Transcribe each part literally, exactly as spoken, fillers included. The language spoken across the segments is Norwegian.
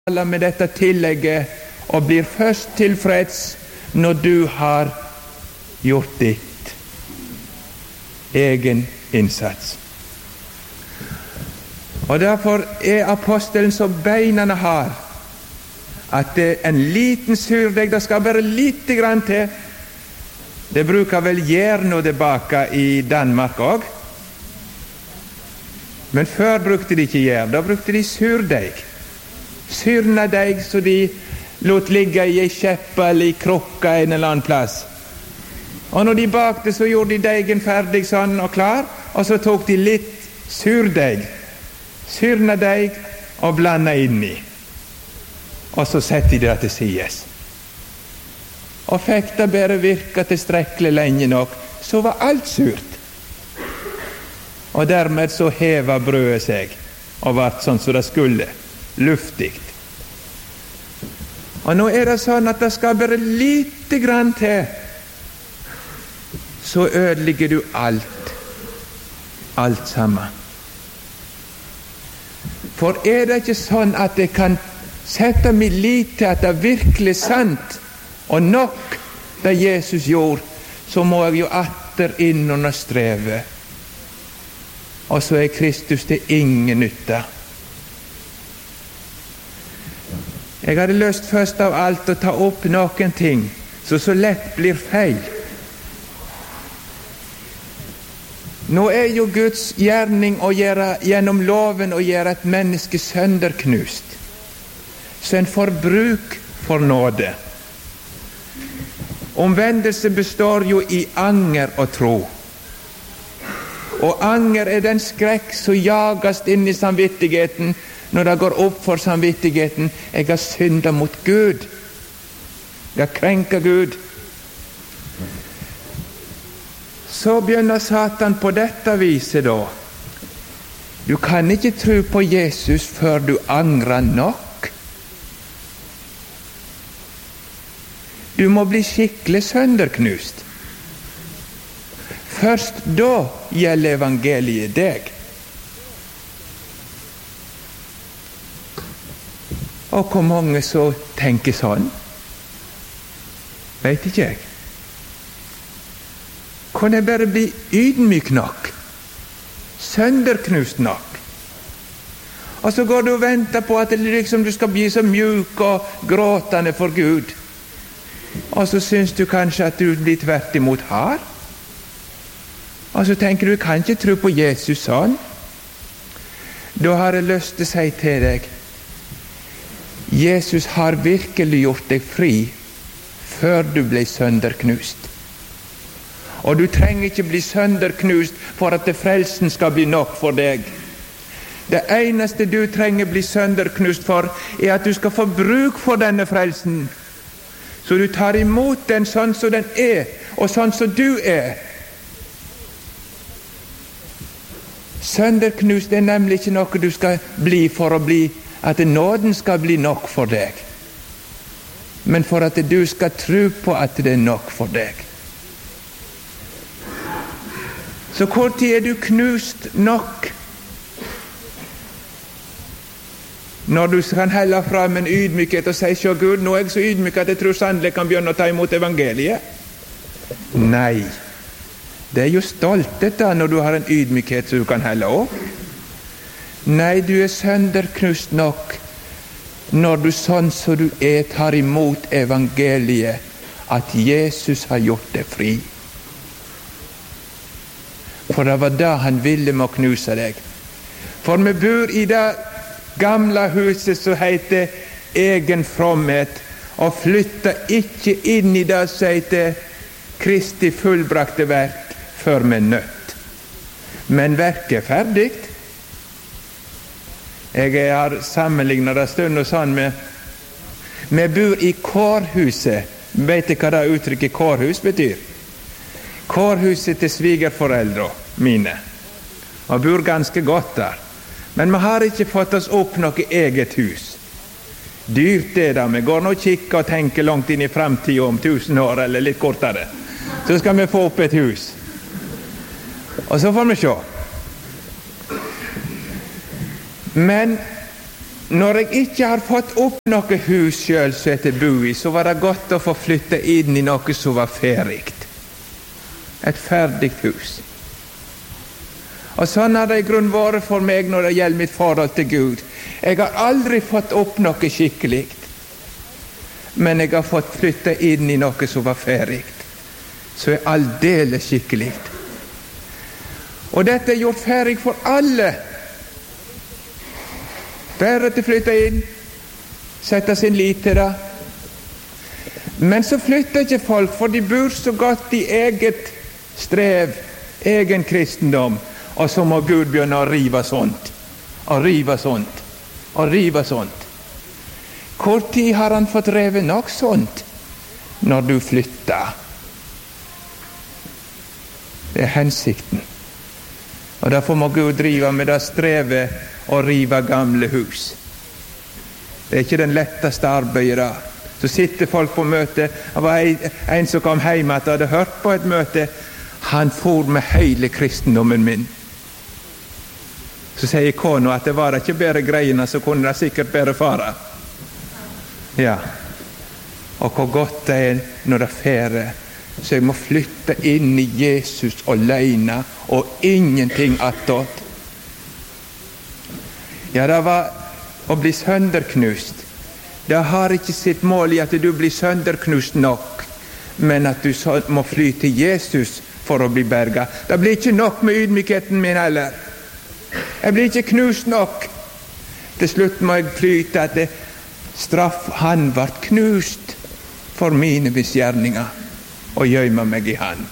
med dette tillegget og blir først tilfreds når du har gjort ditt egen innsats. Og derfor er apostelen så beinene hard at det er en liten surdeig, det skal bare lite grann til. Det bruker vel gjær nå tilbake i Danmark også. Men før brukte de ikke gjær, da brukte de surdeig. Syrna deig så de lot ligge i ei kjeppa eller i krukka en eller annen plass. Og når de bakte, så gjorde de deigen ferdig sånn og klar, og så tok de litt surdeig, syrna deig, og blanda inn i. Og så sette de det til sides. Og fikk det bare virka tilstrekkelig lenge nok, så var alt surt. Og dermed så heva brødet seg, og vart sånn som det skulle, luftig. Og nå er det sånn at det skal bare lite grann til, så ødelegger du alt, alt sammen. For er det ikke sånn at jeg kan sette min lit til at det er virkelig sant og nok det Jesus gjorde, så må jeg jo atter inn under strevet. Og så er Kristus til ingen nytte. Jeg hadde lyst først av alt å ta opp noen ting som så lett blir feil. Nå er jo Guds gjerning å gjøre, gjennom loven å gjøre et menneske sønderknust, så en får bruk for nåde. Omvendelse består jo i anger og tro. Og anger er den skrekk som jages inn i samvittigheten når det går opp for samvittigheten. Jeg har syndet mot Gud. Jeg har krenket Gud. Så begynner Satan på dette viset da. Du kan ikke tro på Jesus før du angrer nok. Du må bli skikkelig sønderknust. Først da gjelder evangeliet deg. Og hvor mange så tenker sånn? Vet ikke jeg. Kan jeg bare bli ydmyk nok? Sønderknust nok? Og så går du og venter på at det liksom du skal bli så mjuk og gråtende for Gud. Og så syns du kanskje at du blir tvert imot hard. Og så tenker du, kan ikke tro på Jesus sånn. Da har jeg lyst til å si til deg, Jesus har virkelig gjort deg fri før du ble sønderknust. Og du trenger ikke bli sønderknust for at det frelsen skal bli nok for deg. Det eneste du trenger bli sønderknust for, er at du skal få bruk for denne frelsen. Så du tar imot den sånn som den er, og sånn som du er. Sønderknust er nemlig ikke noe du skal bli for å bli, at nåden skal bli nok for deg, men for at du skal tro på at det er nok for deg. Så hvor tid er du knust nok? Når du kan helle fram en ydmykhet og si, «Sjå Gud, nå er jeg så ydmyk at jeg tror sannelig kan begynne å ta imot evangeliet». Nei, det er jo stolthet da når du har en ydmykhet som du kan helle opp. Nei, du er sønderknust nok når du sånn som du er tar imot evangeliet, at Jesus har gjort deg fri. For det var da han ville med å knuse deg. For vi bor i det gamle huset som heter egen fromhet, og flytter ikke inn i det som heter Kristi fullbrakte verk før vi er nødt. Men verket er ferdig. Jeg har sammenlignet det stund og sånn med vi bor i kårhuset. Vet du hva det uttrykket kårhus betyr? Kårhuset til svigerforeldre mine, og bor ganske godt der. Men vi har ikke fått oss opp noe eget hus. Dyrt er det. Vi går nå og kikker og tenker langt inn i fremtiden om tusen år eller litt kortere. Så skal vi få opp et hus. Og så får vi se. Men Når jeg ikke har fått opp noe hus selv så jeg bo i, så var det godt å få flytte inn i noe som var ferdig. Et ferdig hus. Og sånn har det i grunn vært for meg når det gjelder mitt forhold til Gud. Jeg har aldri fått opp noe skikkelig, men jeg har fått flytte inn i noe som var ferdig, så er aldeles skikkelig. Og dette er gjort ferdig for alle. Bare til å flytte inn, sette sin lit til det. Men så flytter ikke folk, for de bor så godt i eget strev, egen kristendom, og så må Gud begynne å rive sånt, og rive sånt, og rive sånt. Hvor tid har han fått revet nok sånt når du flytter? Det er hensikten. Og derfor må Gud drive med det strevet og rive gamle hus. Det er ikke den letteste arbeidet da. Så sitter folk på møte. Det var en som kom hjem at hadde hørt på et møte. Han for med hele kristendommen min. Så sier kona at det var ikke bare greiene, så kunne det sikkert bare fara. Ja. Og hvor godt det er når det er fære. Så jeg må flytte inn i Jesus alene, og ingenting attåt. Ja, det var å bli sønderknust. Det har ikke sitt mål i at du blir sønderknust nok, men at du må fly til Jesus for å bli berga. Det blir ikke nok med ydmykheten min heller. Jeg blir ikke knust nok. Til slutt må jeg fly til at det straff han ble knust for mine misgjerninger, og gjøyma meg i han.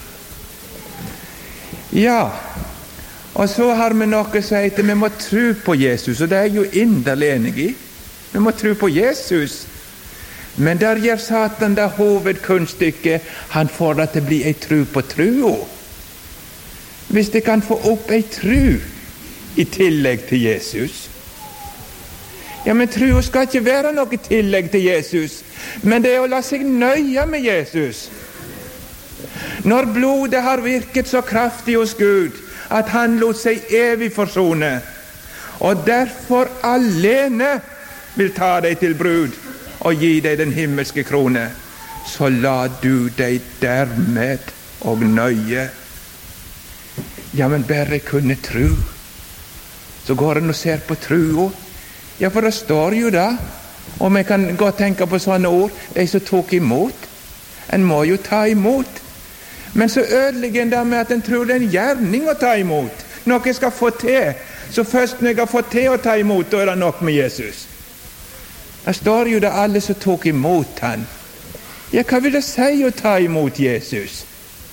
Ja, og så har vi noe som heter vi må tro på Jesus, og det er jo inderlig enig i. Vi må tro på Jesus. Men der gjør Satan det hovedkunststykket. Han får det til å bli ei tro på tro. Hvis det kan få opp ei tro i tillegg til Jesus. Ja, men tro skal ikke være noe tillegg til Jesus, men det er å la seg nøye med Jesus. Når blodet har virket så kraftig hos Gud at han lot seg evig forsone, og derfor alene vil ta deg til brud og gi deg den himmelske krone, så la du deg dermed og nøye. Ja, men bare kunne tro. Så går han og ser på troa. Ja, for det står jo da, og vi kan godt tenke på sånne ord, de som tok imot. En må jo ta imot. Men så ødelegger en det med at en tror det er en gjerning å ta imot. Noe jeg skal få til. Så først når jeg har fått til å ta imot, da er det nok med Jesus. Det står jo det alle som tok imot han. Ja, hva vil det si å ta imot Jesus?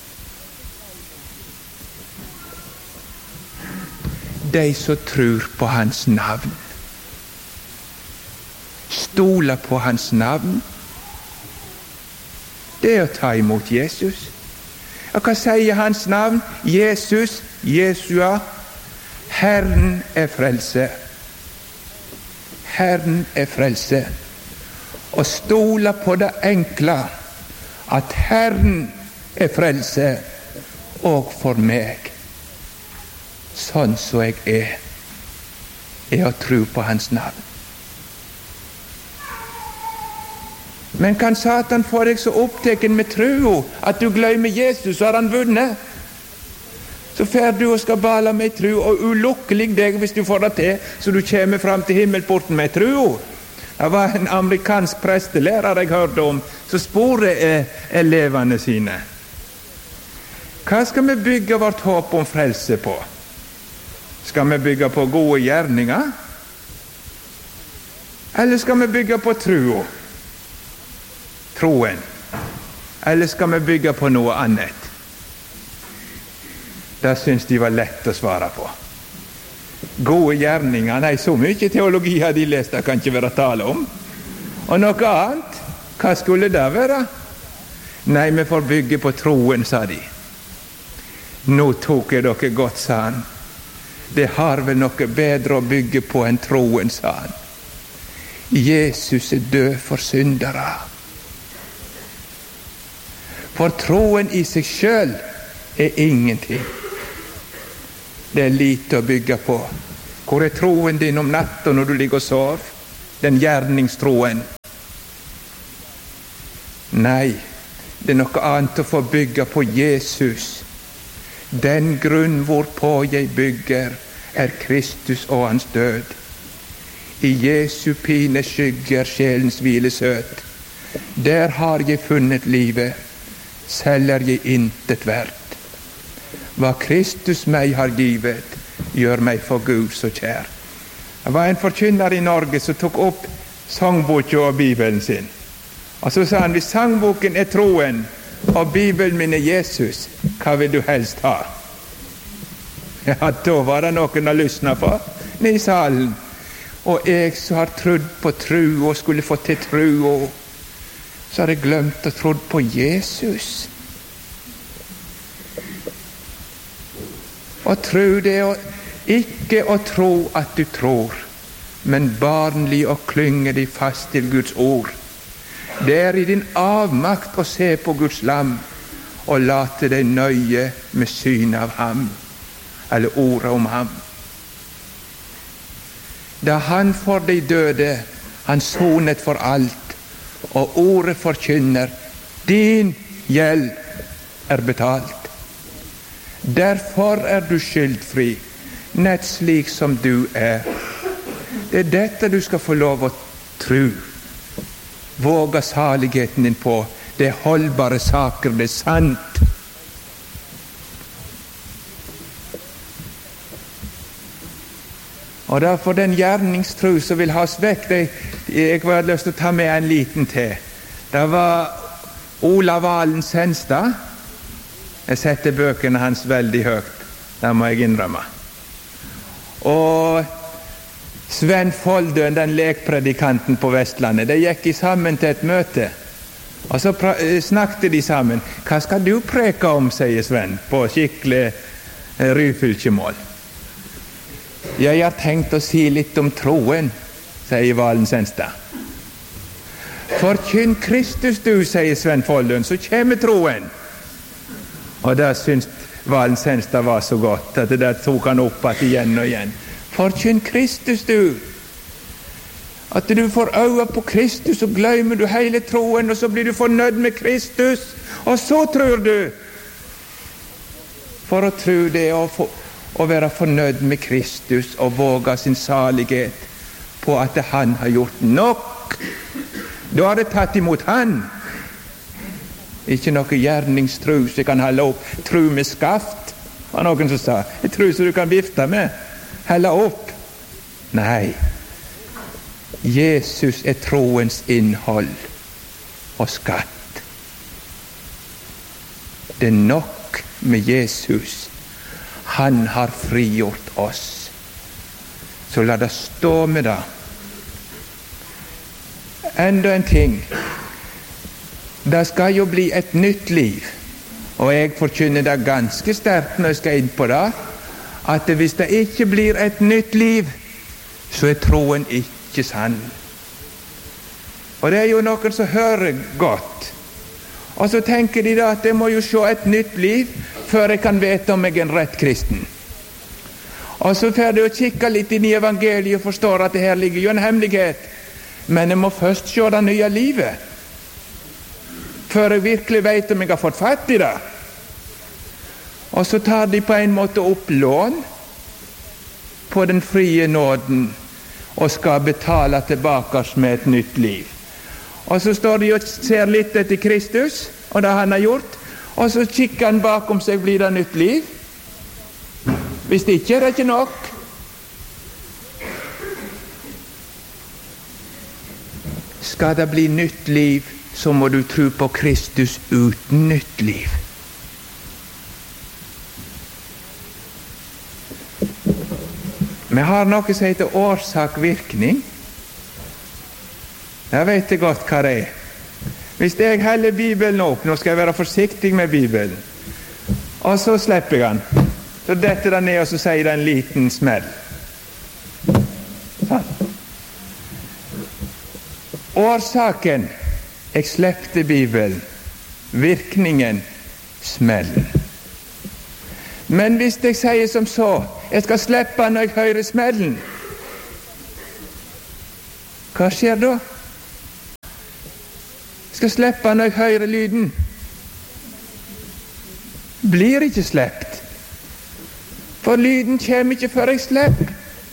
De som tror på hans navn. Stoler på hans navn. Det er å ta imot Jesus. Og hva sier hans navn? Jesus, Jesua. Herren er frelse. Herren er frelse. Og stola på det enkle, at Herren er frelse, og for meg, sånn som jeg er, er å tro på hans navn. Men kan Satan få deg så opptatt med troa at du glemmer Jesus, så har han vunnet? Så fer du og skal bala med tro, og ulukkelig deg hvis du får det til, så du kommer fram til himmelporten med troa. Det var en amerikansk prestelærer jeg hørte om, som sporet er elevene sine. Hva skal vi bygge vårt håp om frelse på? Skal vi bygge på gode gjerninger? Eller skal vi bygge på troa? Troen. Eller skal vi bygge på noe annet? Det syns de var lett å svare på. Gode gjerninger, nei, så mye teologi har de lest, det kan ikke være tale om. Og noe annet, hva skulle det være? Nei, vi får bygge på troen, sa de. Nå tok jeg dere godt, sa han. Det har vel noe bedre å bygge på enn troen, sa han. Jesus er død for syndere. For troen i seg selv er ingenting. Det er lite å bygge på. Hvor er troen din om natten når du ligger og sover? den gjerningstroen. Nei, det er noe annet å få bygge på Jesus. Den grunn hvorpå jeg bygger, er Kristus og hans død. I Jesu pine skygger sjelens hvile søt. Der har jeg funnet livet, selv er jeg intet verdt. Hva Kristus meg har givet, gjør meg for Gud så kjær. Det var en forkynner i Norge som tok opp sangboken og Bibelen sin. Og så sa han, hvis sangboken er troen, og Bibelen min er Jesus, hva vil du helst ha? Ja, da var det noen å lysne på, ned i salen. Og jeg som har trodd på tro, og skulle få til tro, og så har jeg glemt å trodd på Jesus. Og tro det er ikke å tro at du tror, men barnlig å klynge deg fast til Guds ord. Det er i din avmakt å se på Guds lam, og late deg nøye med syn av ham, eller ordet om ham. Da han for deg døde, han sonet for alt, og ordet forkynner, din gjeld er betalt. Derfor er du skyldfri, nett slik som du er. Det er dette du skal få lov å tro. Våga saligheten din på. Det er holdbare saker, det er sant. Og derfor den gjerningstro som vil ha oss vekk, det, jeg har lyst til å ta med en liten til. Det var Olav Valen Senstad. Jeg setter bøkene hans veldig høyt, det må jeg innrømme. Og Sven Foldøen, den lekpredikanten på Vestlandet, de gikk sammen til et møte, og så snakket de sammen. Hva skal du preke om, sier Sven, på skikkelig ryfylkjemål. Jeg har tenkt å si litt om troen, sier Valen Senstad. Forkynn Kristus du, sier Sven Foldøen, så kommer troen. Og det syns Valen Senstad var så godt, at det tok han opp at igjen og igjen. Forkynn Kristus du. At du får øye på Kristus, og glemmer du hele troen, og så blir du fornøyd med Kristus, og så tror du. For å tro det og få å være fornøyd med Kristus og våge sin salighet på at han har gjort nok. Da har det tatt imot han. Ikke noe gjerningstro som kan holde opp. Tro med skaft, var noen som sa. En tro som du kan vifte med. Holde opp. Nei. Jesus er troens innhold og skatt. Det er nok med Jesus. Han har frigjort oss. Så la det stå med det. Enda en ting. Det skal jo bli et nytt liv. Og jeg forkynner det ganske sterkt når jeg skal inn på det, at hvis det ikke blir et nytt liv, så er troen ikke sann. Og det er jo noen som hører godt. Og så tenker de da at jeg må jo se et nytt liv før jeg kan vite om jeg er en rett kristen. Og så får jeg å kikke litt inn i evangeliet og forstår at det her ligger jo en hemmelighet. Men jeg må først se det nye livet, før jeg virkelig vet om jeg har fått fatt i det. Og så tar de på en måte opp lån på den frie nåden og skal betale tilbake med et nytt liv. Og så står de og ser litt etter Kristus og det han har gjort, og så kikker han bakom seg, blir det nytt liv? Hvis det ikke er det ikke nok. Skal det bli nytt liv, så må du tro på Kristus uten nytt liv. Vi har noe som heter årsak-virkning. Jeg vet det godt hva det er. Hvis jeg heller Bibelen opp, nå skal jeg være forsiktig med Bibelen, og så slipper jeg den, så detter den ned, og så sier det en liten smell. Sånn. Årsaken, jeg slepte Bibelen. Virkningen, smellen. Men hvis jeg sier som så, jeg skal slippe når jeg hører smellen, Hva skjer da? Skal slippe når jeg hører lyden. Blir ikke slept. For lyden kommer ikke før jeg slipper.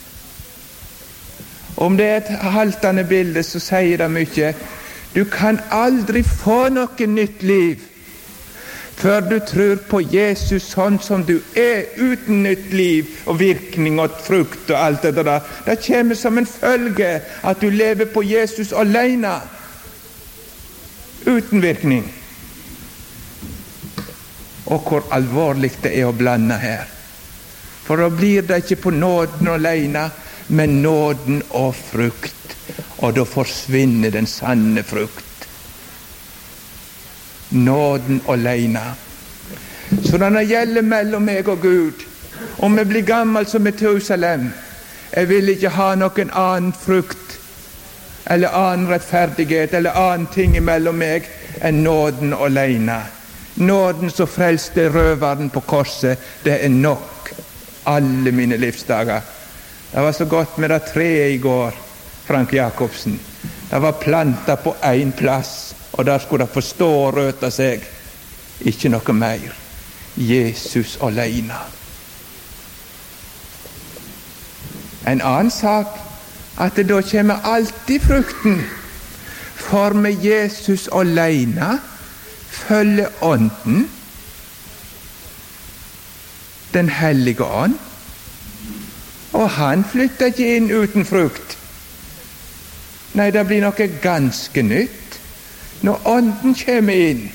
Om det er et haltende bilde, så sier det mye. Du kan aldri få noe nytt liv før du tror på Jesus sånn som du er, uten nytt liv og virkning og frukt og alt det der. Det kommer som en følge at du lever på Jesus alene, uten virkning. Og hvor alvorlig det er å blande her. For da blir det ikke på nåden alene, men nåden og frukt, og da forsvinner den sanne frukt. Nåden alene. Så når det gjelder mellom meg og Gud, om jeg blir gammel som Metusalem, jeg vil ikke ha noen annen frukt, eller annen rettferdighet, eller annen ting mellom meg, enn nåden alene. Nåden som frelste røveren på korset, det er nok alle mine livsdager. Det var så godt med det treet i går, Frank Jacobsen. Det var plantet på en plass, og der skulle det få stå og røte seg. Ikke noe mer. Jesus alene. En annen sak, at det da kommer alltid frukten. For med Jesus alene følger Ånden, Den hellige ånd, og han flytter ikke inn uten frukt. Nei, det blir noe ganske nytt når Ånden kommer inn.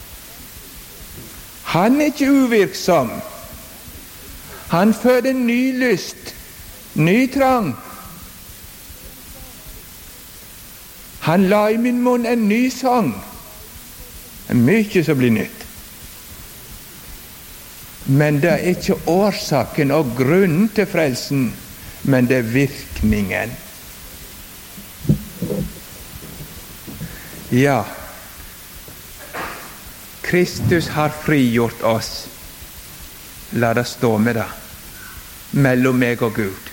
Han er ikke uvirksom. Han føder ny lyst, ny trang. Han la i min munn en ny sang. Det er mye som blir nytt. Men det er ikke årsaken og grunnen til frelsen, men det er virkningen. Ja, Kristus har frigjort oss. La det stå med det, mellom meg og Gud.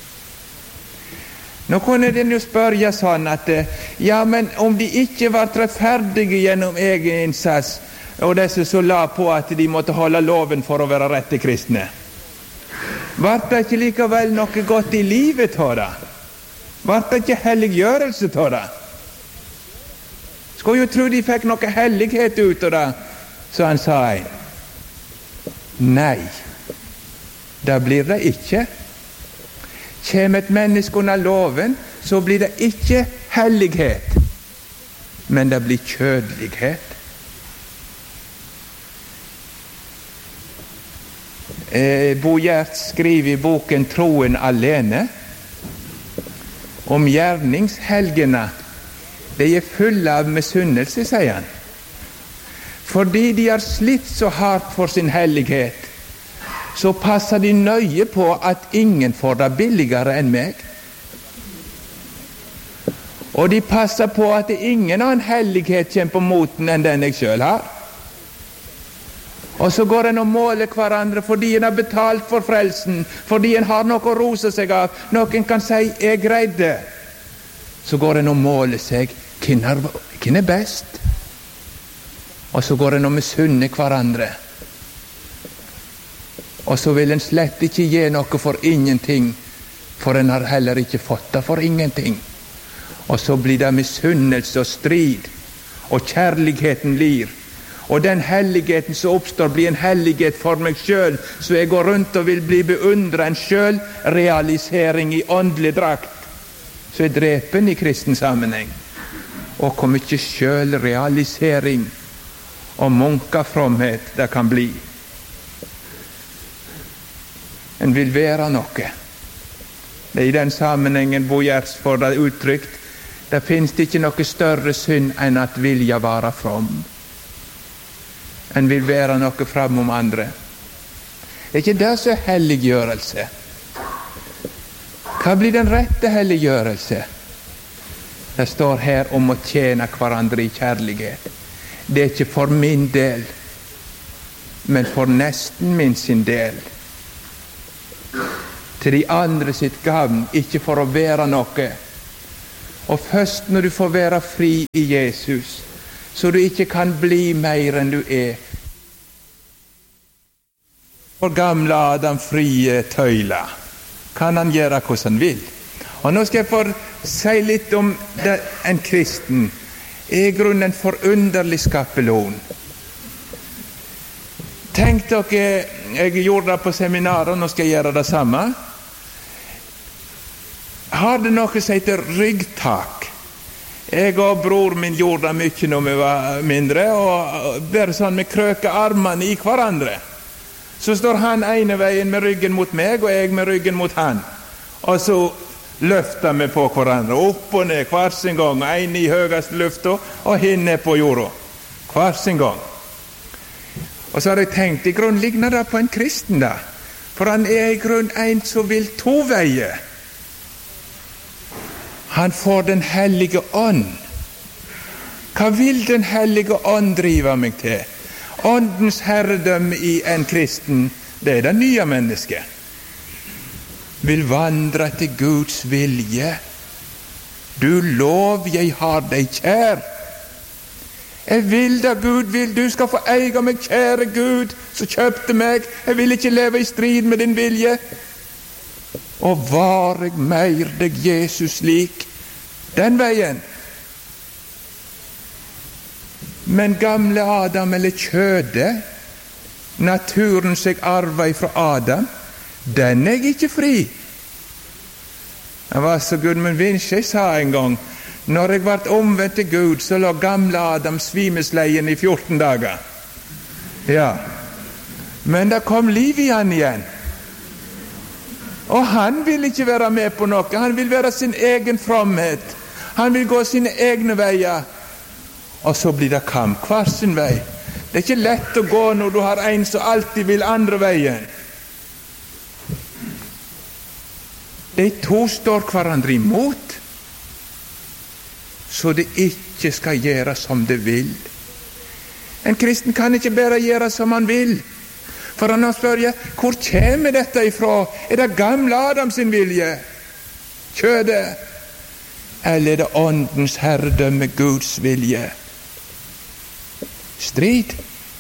Nå kunne den jo spørre sånn at, ja, men om de ikke var rettferdige gjennom egen innsats, og disse som la på at de måtte holde loven for å være rette kristne, var det ikke likevel noe godt i livet av det? Var det ikke helliggjørelse av det? Skulle jo tro de fikk noe hellighet ut av det, så han sa en. Nei, det blir det ikke. Kjem et menneske under loven, så blir det ikke hellighet, men det blir kjødelighet. Eh, Bo Gjert skriver i boken Troen alene om gjerningshelgene. De er fulle av misunnelse, sier han. Fordi de har slitt så hardt for sin hellighet, så passer de nøye på at ingen får det billigere enn meg. Og de passer på at ingen annen hellighet kommer på moten enn den jeg selv har. Og så går en og måler hverandre fordi en har betalt for frelsen, fordi en har noe å rose seg av, noen kan si, jeg greide. Så går en og måler seg, hvem er, hvem er best? Og så går en og misunner hverandre. Og så vil en slett ikke gi noe for ingenting, for en har heller ikke fått det for ingenting. Og så blir det misunnelse og strid, og kjærligheten lir. Og den helligheten som oppstår blir en hellighet for meg selv, så jeg går rundt og vil bli beundret, en selvrealisering i åndelig drakt. Så er drepen i kristen sammenheng. Og hvor mye selvrealisering og munkafromhet det kan bli. En vil være noe. Det er i den sammenhengen Bo Gjerts får det uttrykt. Det finnes ikke noe større synd enn at vilja være from. En vil være noe fram om andre. Det er ikke det som er helliggjørelse. Hva blir den rette helliggjørelse? Det står her om å tjene hverandre i kjærlighet. Det er ikke for min del, men for nesten min sin del. Til de andre sitt gavn, ikke for å være noe. Og først når du får være fri i Jesus, så du ikke kan bli mer enn du er, for gamle Adam frie tøyler, kan han gjøre hva han vil. Og nå skal jeg få si litt om det, en kristen er i grunnen en forunderlig skapelon. Tenk dere, jeg gjorde det på seminaret, og nå skal jeg gjøre det samme. Har det noe som heter ryggtak? Jeg og bror min gjorde det mye når vi var mindre, og bare sånn vi krøker armene i hverandre. Så står han ene veien med ryggen mot meg, og jeg med ryggen mot han. Og så løfter vi på hverandre, opp og ned hver sin gang, og en i høyeste lufta, og hin ned på jorda, hver sin gang. Og så har jeg tenkt, i grunn ligner det på en kristen da, for han er i grunn en som vil to veier. Han får den hellige ånd. Hva vil den hellige ånd drive meg til? Åndens herredømme i en kristen, det er det nye mennesket. Vil vandre til Guds vilje. Du lov, jeg har deg kjær. Jeg vil da Gud vil, du skal få eie meg, kjære Gud, som kjøpte meg. Jeg vil ikke leve i strid med din vilje. Og var jeg mer deg Jesus lik, den veien. Men gamle Adam, eller kjødet, naturen seg arva fra Adam, den er ikke fri. Det var så Gudmund Vinsje sa en gang, når jeg ble omvendt til Gud, så lå gamle Adam svimesleien i fjorten dager. Ja, men det kom liv i han igjen. Og han vil ikke være med på noe. Han vil være sin egen fromhet. Han vil gå sine egne veier. Og så blir det kamp hver sin vei. Det er ikke lett å gå når du har en som alltid vil andre veien. De to står hverandre imot, så det ikke skal gjøre som det vil. En kristen kan ikke bare gjøre som han vil. For han har spørt, hvor kommer dette ifra? Er det gamle Adam sin vilje? Kjødet? Eller er det åndens herredømme, Guds vilje? Strid.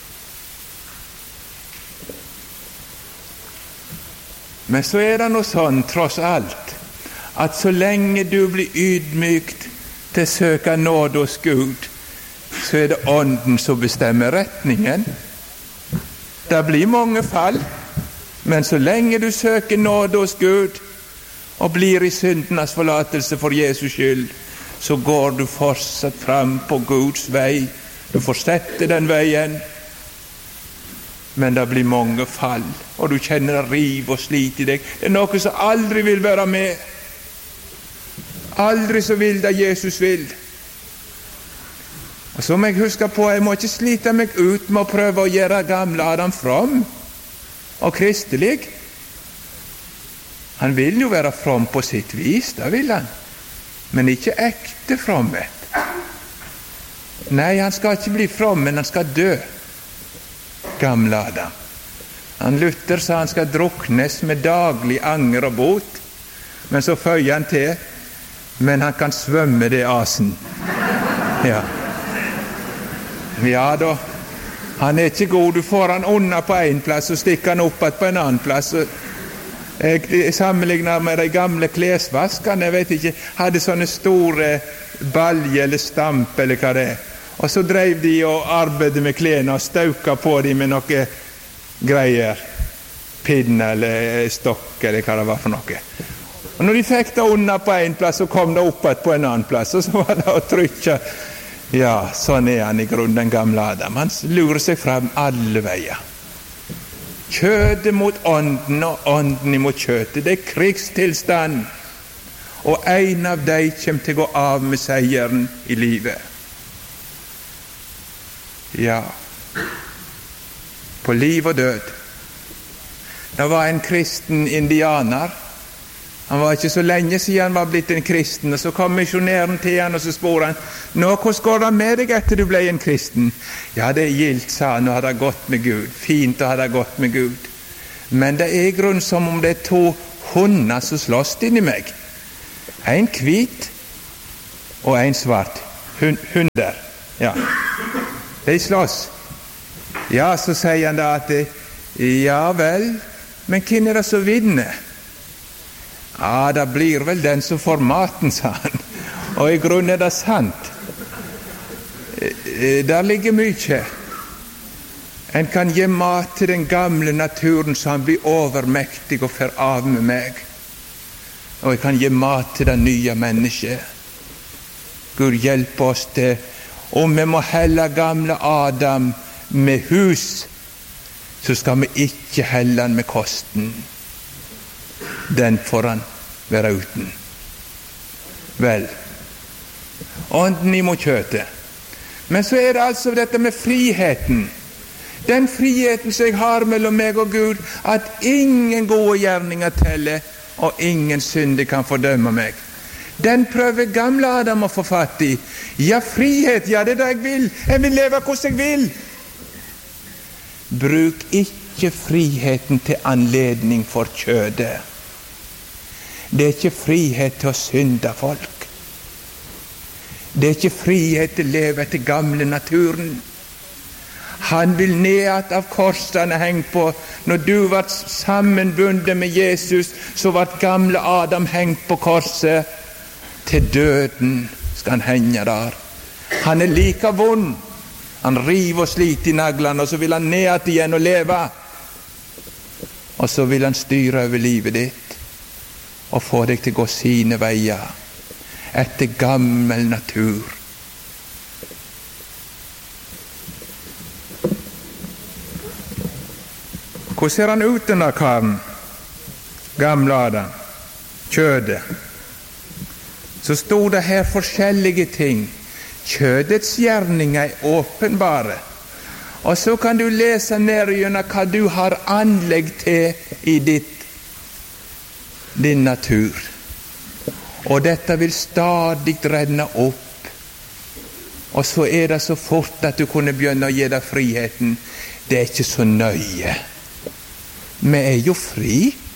Men så er det noe sånn, tross alt, at så lenge du blir ydmykt til å søke nåde hos Gud, så er det ånden som bestemmer retningen. Det blir mange fall, men så lenge du søker nåde hos Gud og blir i syndenes forlatelse for Jesus skyld, så går du fortsatt fram på Guds vei. Du fortsetter den veien, men det blir mange fall, og du kjenner riv og slit i deg. Det er noe som aldri vil være med. Aldri så vil det Jesus vil. Og så må jeg huske på, jeg må ikke slite meg ut med å prøve å gjøre gamle Adam from og kristelig. Han vil jo være from på sitt vis, det vil han, men ikke ekte fromhet. Nei, han skal ikke bli from, men han skal dø, gamle Adam. Han Luther sa han skal druknes med daglig anger og bot, men så føyer han til, men han kan svømme det asen. Ja. Ja da, han er ikke god. Du får han unna på en plass og stikker han opp på en annen plass. Jeg sammenligner med de gamle klesvaskene, jeg vet ikke, hadde sånne store balje eller stamp eller hva det er. Og så drev de og arbeidet med klærne og stauka på dem med noe greier, pinn eller stokk eller hva det var for noe. Og når de fikk det unna på en plass, så kom det opp på en annen plass, og så var det å trykke. Ja, sånn er han i grunnen, den gamle Adam. Han lurer seg frem alle veier. Kjødet mot ånden og ånden imot kjøtet. Det er krigstilstand. Og en av dem kommer til å gå av med seieren i livet. Ja, på liv og død. Det var en kristen indianer. Han var ikke så lenge siden han var blitt en kristen, og så kom misjonæren til han, og så spør han, «Nå, hvordan går det med deg etter du ble en kristen?» «Ja, det er gildt», sa han, «og ha det godt med Gud. Fint å ha det godt med Gud. Men det er i grunn som om det er to hunder som slåss inni meg. En hvit og en svart. Hun, hunder. Ja. De slåss. Ja, så sier han da at ja vel, men hvem er det som vinner? Ja, det blir vel den som får maten, sa han. Og i grunnen er det sant. Der ligger mye. En kan gi mat til den gamle naturen så han blir overmektig og fer av med meg. Og jeg kan gi mat til det nye mennesket. Gud hjelp oss til, om vi må helle gamle Adam med hus, så skal vi ikke helle han med kosten. Den får han være uten. Vel, ånden imot kjøtet. Men så er det altså dette med friheten. Den friheten som jeg har mellom meg og Gud, at ingen gode gjerninger teller, og ingen synde kan fordømme meg. Den prøver gamle Adam å få fatt i. Ja, frihet, ja, det er det jeg vil. Jeg vil leve hvordan jeg vil. Bruk ikke friheten til anledning for kjødet. Det er ikke frihet til å synde folk. Det er ikke frihet til å leve etter gamle naturen. Han vil ned av korsene hengt på. Når du var sammenbundet med Jesus, så var gamle Adam hengt på korset. Til døden skal han henge der. Han er like vond. Han river og sliter i naglene, og så vil han ned igjen og leve. Og så vil han styre over livet ditt og få deg til å gå sine veier etter gammel natur. Hvor ser han ut, denne karen? Gamle Adam, kjødet. Så stod det her forskjellige ting. Kjødets gjerninger er åpenbare. Og så kan du lese ned gjennom hva du har anlegg til i ditt, din natur. Og dette vil stadig renne opp. Og så er det så fort at du kunne begynne å gi deg friheten. Det er ikke så nøye. Vi er jo fri.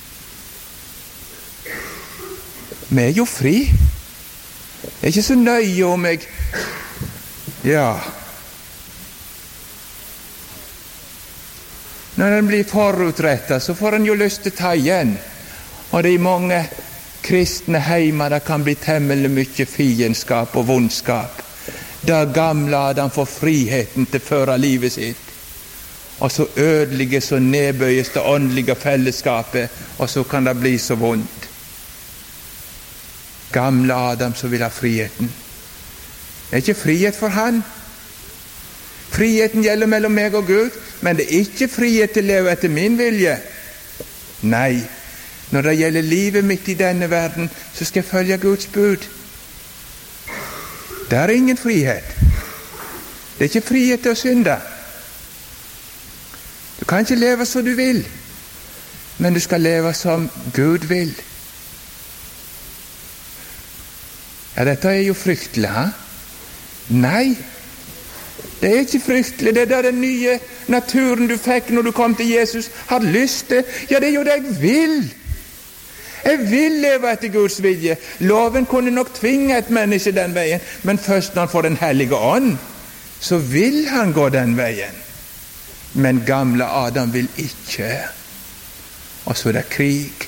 Vi er jo fri. Det er ikke så nøye om jeg... Ja. Når den blir forutrettet, så får en jo lyst til å ta igjen. Og det er mange kristne heimer det kan bli temmelig mye fiendskap og vondskap. Da gamle Adam får friheten til å føre livet sitt. Og så ødelegges og nedbøyes det åndelige fellesskapet, og så kan det bli så vondt. Gamle Adam som vil ha friheten. Det er ikke frihet for han. Friheten gjelder mellom meg og Gud, men det er ikke frihet til å leve etter min vilje. Nei, når det gjelder livet mitt i denne verden, så skal jeg følge Guds bud. Det er ingen frihet. Det er ikke frihet til å synde. Du kan ikke leve som du vil, men du skal leve som Gud vil. Ja, dette er jo fryktelig, ha? Nei, det er ikke fryktelig. Det er den nye naturen du fikk når du kom til Jesus. Har lyst til. Ja, det er jo det jeg vil. Jeg vil leve etter Guds vilje. Loven kunne nok tvinge et menneske den veien, men først når han får den hellige ånd, så vil han gå den veien. Men gamle Adam vil ikke. Og så er det krig.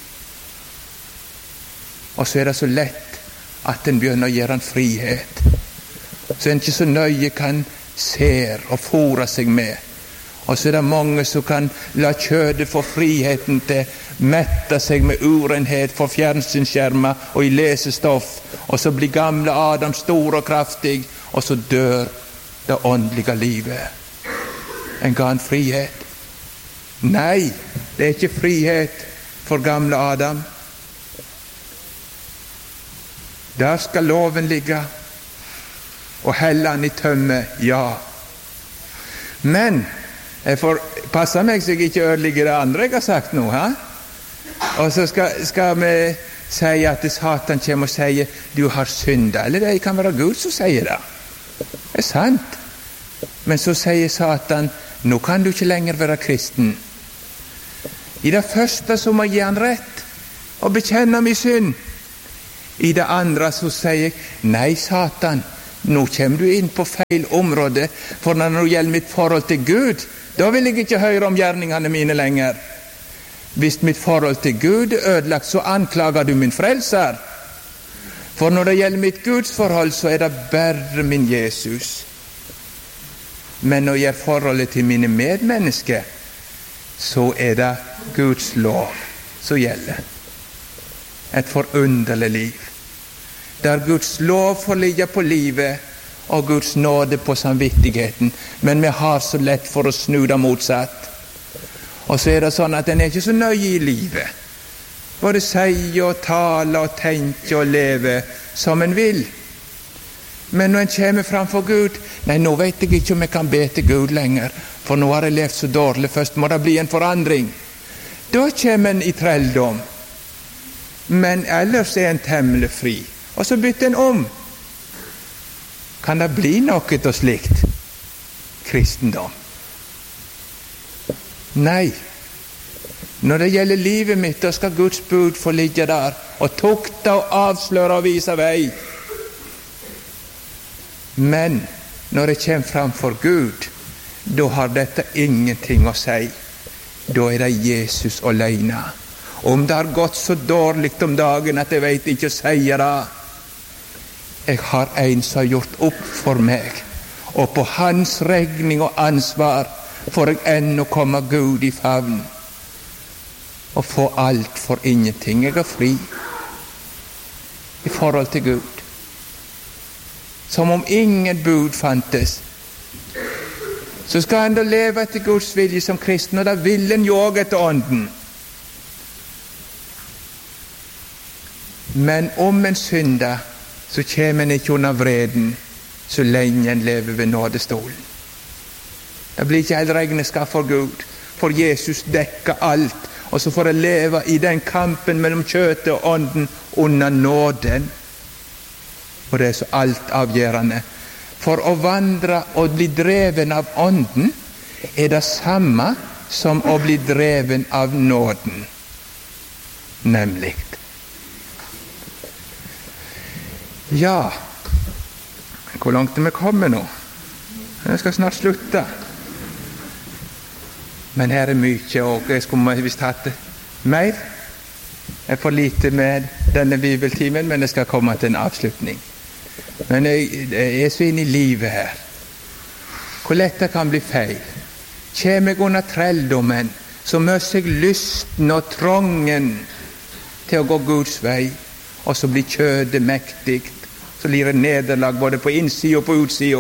Og så er det så lett at en begynner å gjøre en frihet. Så en ikke så nøye kan ser og fôre seg med. Og så er det mange som kan la kjødet få friheten til mette seg med urenhet for fjernsynsskjermer og i lesestoff. Og så blir gamle Adam stor og kraftig, og så dør det åndelige livet. En ga en frihet. Nei, det er ikke frihet for gamle Adam. Der skal loven ligge, og helle han i tømme, ja. Men jeg får passe meg så jeg ikke ødelegger det andre jeg har sagt nå, ha? Og så skal, skal vi si at Satan kommer og sier du har syndet, eller det kan være Gud som sier det. Det er sant. Men så sier Satan, nå kan du ikke lenger være kristen. I det første så må jeg gi han rett og bekjenne min synd. I det andre så sier jeg, nei Satan, nå kommer du inn på feil område, for når det gjelder mitt forhold til Gud, da vil jeg ikke høre om gjerningene mine lenger. Hvis mitt forhold til Gud er ødelagt, så anklager du min frelser. For når det gjelder mitt Guds forhold, så er det bare min Jesus. Men når det gjelder forholdet til mine medmennesker, så er det Guds lov som gjelder. Et forunderlig liv, der Guds lov får ligge på livet, og Guds nåde på samvittigheten, men vi har så lett for å snu det motsatt. Og så er det sånn at en er ikke så nøye i livet, både sier og taler og tenker og lever som en vil. Men når en kommer framfor Gud, nei, nå vet jeg ikke om jeg kan be til Gud lenger, for nå har jeg levd så dårlig, først må det bli en forandring. Da kommer en i trelldom. Men ellers er en temmelig fri, og så bytter en om. Kan det bli noe til slikt kristendom? Nei. Når det gjelder livet mitt, da skal Guds bud få ligge der, og tukte og avsløre og vise vei. Men når jeg kommer framfor Gud, da har dette ingenting å si. Da er det Jesus alene. Om det har gått så dårlig om dagen at jeg vet ikke å si det, jeg har en som har gjort opp for meg, og på hans regning og ansvar får jeg ennå komme Gud i favn og få alt for ingenting. Jeg er fri i forhold til Gud, som om ingen bud fantes. Så skal en da leve etter Guds vilje som kristen, og da vil en jo også etter ånden. Men om en synder, så kommer en ikke under vreden så lenge en lever ved nådestolen. Det blir ikke helt regnskap for Gud, for Jesus dekker alt, og så får jeg leve i den kampen mellom kjøttet og ånden under nåden. Og det er så alt avgjørende. For å vandre og bli dreven av ånden er det samme som å bli dreven av nåden, nemlig. Ja, hvor langt er vi kommet nå? Jeg skal snart slutte. Men her er mye, og jeg skulle visst hatt mer. Jeg får lite med denne bibeltimen, men jeg skal komme til en avslutning. Men jeg, jeg er så inn i livet her. Hvor lett det kan bli feil. Kjem jeg under trelldommen, så møter jeg lysten og trongen til å gå Guds vei, og så blir kjødet mektig. Så blir det nederlag både på innsida og på utsida.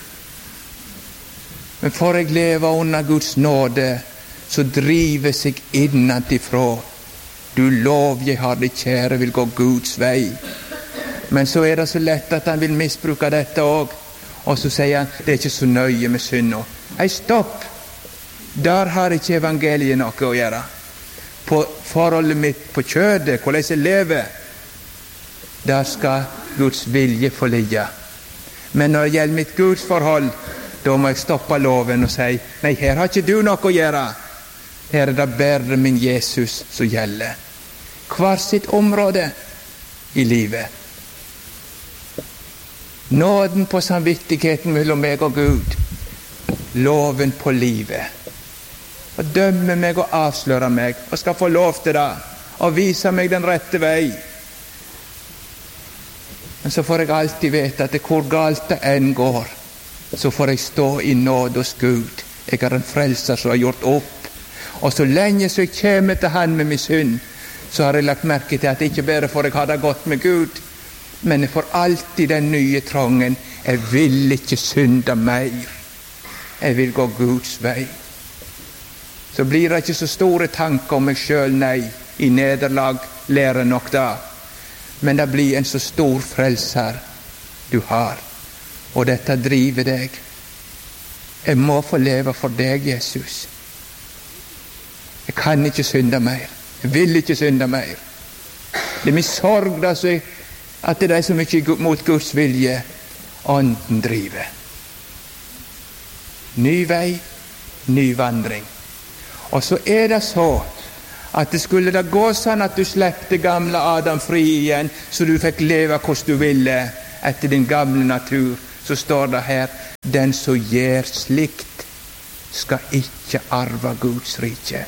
Men får jeg leve under Guds nåde, så drives jeg innantifra. Du lov, jeg har det kjære, vil gå Guds vei. Men så er det så lett at han vil misbruke dette også. Og så sier han, det er ikke så nøye med synd nå. Hei, stopp! Der har ikke evangeliet noe å gjøre. På forholdet mitt på kjødet, hvordan jeg lever, der skal Guds vilje få ligge. Men når det gjelder mitt Guds forhold, da må jeg stoppe loven og si, nei, her har ikke du noe å gjøre. Her er det bare min Jesus som gjelder. Hver sitt område i livet. Nåden på samvittigheten mellom meg og Gud. Loven på livet. Og dømme meg og avsløre meg, og skal få lov til det, og vise meg den rette vei. Men så får jeg alltid vite at det hvor galt det enn går, så får jeg stå i nåde hos Gud. Jeg er en frelser som har gjort opp. Og så lenge så jeg kommer til Han med min synd, så har jeg lagt merke til at ikke bare får jeg ha det godt med Gud, men jeg får alltid den nye trangen. Jeg vil ikke synde mer. Jeg vil gå Guds vei. Så blir det ikke så store tanker om meg selv, nei. I nederlag lærer nok det. Men det blir en så stor frelser du har. Og dette driver deg. Jeg må få leve for deg, Jesus. Jeg kan ikke synde mer. Jeg vil ikke synde mer. Det er min sorg da, så jeg at det er så mye mot Guds vilje ånden driver. Ny vei, ny vandring. Og så er det så at det skulle da gå sånn at du slepte gamle Adam fri igjen, så du fikk leve hvordan du ville etter din gamle natur, så står det her: den som gjør slikt, skal ikke arve Guds rike.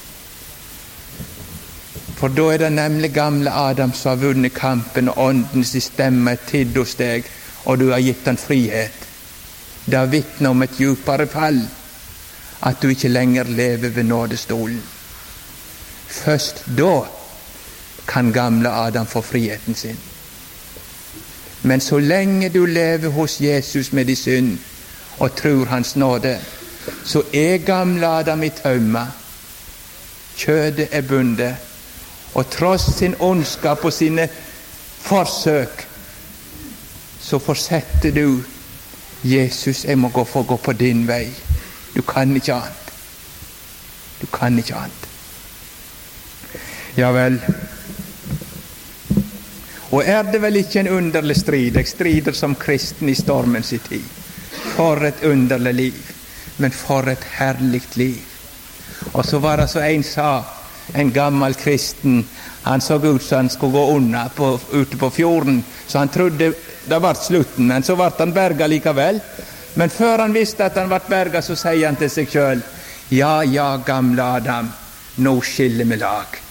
For da er det nemlig gamle Adam som har vunnet kampen, og åndens stemme er tidd hos deg, og du har gitt han frihet. Det vitner om et djupere fall, at du ikke lenger lever ved nådestolen. Først da kan gamle Adam få friheten sin. Men så lenge du lever hos Jesus med din synd og tror hans nåde, så er gamle Adam i tømme. Kjødet er bundet, og tross sin ondskap og sine forsøk, så fortsetter du: Jesus, jeg må gå for å gå på din vei. Du kan ikke annet. Du kan ikke annet. Ja vel. Og er det vel ikke en underlig strid? Jeg strider som kristen i stormens tid. For et underlig liv, men for et herligt liv. Og så var det så en sa, en gammel kristen, han så ut som han skulle gå unna på, ute på fjorden, så han trodde det var slutten, men så ble han berga likevel. Men før han visste at han ble berga, så sier han til seg sjøl: ja, ja, gamle Adam, nå skiller vi lag.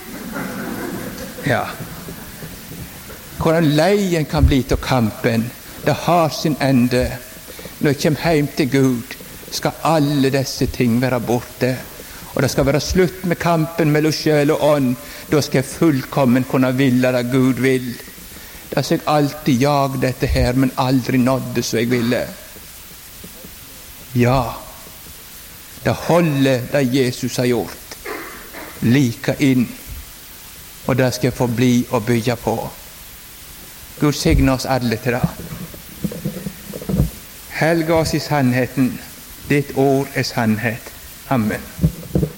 Ja. Hvordan lei en kan bli til kampen, det har sin ende. Når jeg kommer hjem til Gud, skal alle disse ting være borte, og det skal være slutt med kampen mellom sjel og ånd. Da skal jeg fullkommen kunne ville det Gud vil. Da skal jeg alltid jage dette her, men aldri nådde så jeg ville. Ja, det holder det Jesus har gjort, like inn, og det skal jeg få bli og bygge på. Gud signe oss alle til det. Helge oss i sannheten. Ditt ord er sannhet. Amen.